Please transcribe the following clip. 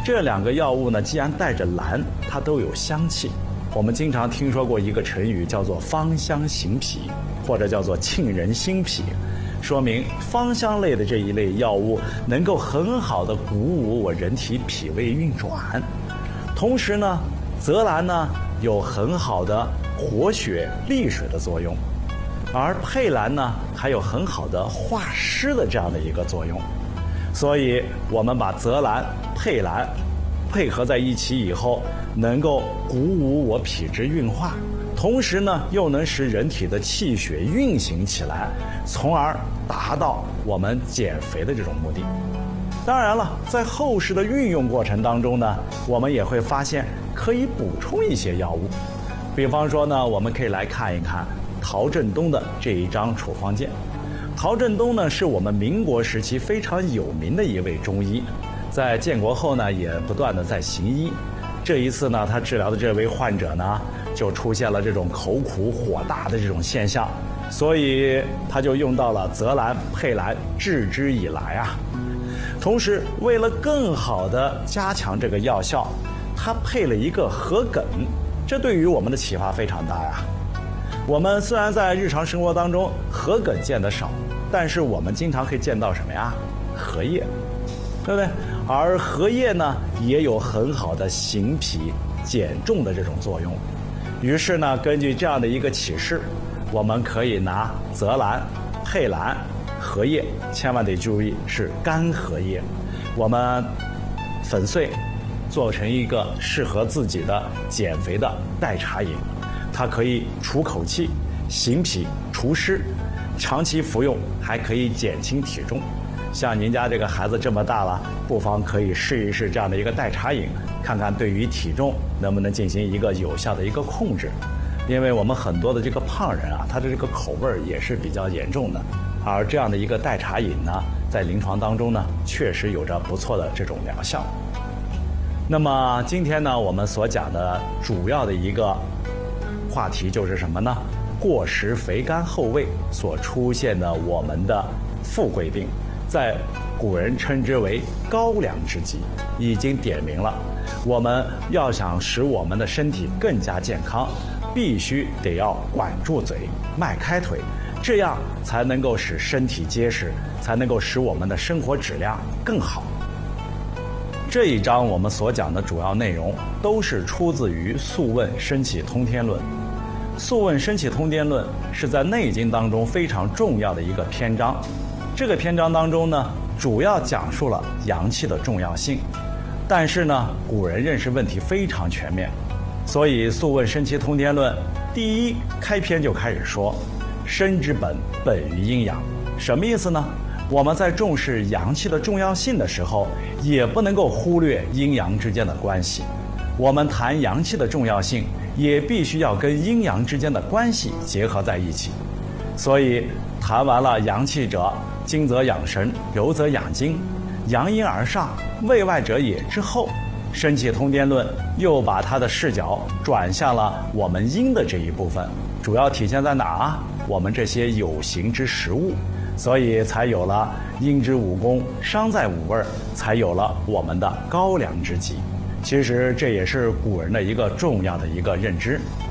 这两个药物呢，既然带着兰，它都有香气。我们经常听说过一个成语叫做芳香行脾，或者叫做沁人心脾，说明芳香类的这一类药物能够很好的鼓舞我人体脾胃运转。同时呢，泽兰呢有很好的活血利水的作用，而佩兰呢还有很好的化湿的这样的一个作用。所以我们把泽兰、佩兰配合在一起以后，能够鼓舞我脾之运化，同时呢又能使人体的气血运行起来，从而达到我们减肥的这种目的。当然了，在后世的运用过程当中呢，我们也会发现可以补充一些药物。比方说呢，我们可以来看一看陶振东的这一张处方笺。陶振东呢是我们民国时期非常有名的一位中医，在建国后呢也不断的在行医。这一次呢，他治疗的这位患者呢就出现了这种口苦火大的这种现象，所以他就用到了泽兰、佩兰治之以来啊。同时为了更好的加强这个药效，他配了一个桔梗，这对于我们的启发非常大呀。我们虽然在日常生活当中桔梗见得少，但是我们经常可以见到什么呀？荷叶，对不对？而荷叶呢也有很好的行脾减重的这种作用。于是呢，根据这样的一个启示，我们可以拿泽兰、佩兰、荷叶，千万得注意是干荷叶，我们粉碎做成一个适合自己的减肥的代茶饮。它可以除口气、行脾、除湿，长期服用还可以减轻体重。像您家这个孩子这么大了，不妨可以试一试这样的一个代茶饮，看看对于体重能不能进行一个有效的一个控制。因为我们很多的这个胖人啊，他的这个口味也是比较严重的，而这样的一个代茶饮呢，在临床当中呢，确实有着不错的这种疗效。那么今天呢，我们所讲的主要的一个话题就是什么呢？过食肥甘厚味所出现的我们的富贵病，在古人称之为高粱之疾，已经点明了我们要想使我们的身体更加健康，必须得要管住嘴，迈开腿，这样才能够使身体结实，才能够使我们的生活质量更好。这一章我们所讲的主要内容都是出自于《素问·身气通天论》。《素问·身气通天论》是在《内经》当中非常重要的一个篇章。这个篇章当中呢，主要讲述了阳气的重要性。但是呢，古人认识问题非常全面，所以《素问·身气通天论》第一开篇就开始说：“身之本，本于阴阳。”什么意思呢？我们在重视阳气的重要性的时候，也不能够忽略阴阳之间的关系。我们谈阳气的重要性，也必须要跟阴阳之间的关系结合在一起。所以谈完了阳气者，精则养神，柔则养精，阳阴而上，卫外者也之后，身气通天论又把它的视角转向了我们阴的这一部分，主要体现在哪啊？我们这些有形之食物。所以才有了阴之五功，伤在五味，才有了我们的高粱之疾。其实这也是古人的一个重要的一个认知。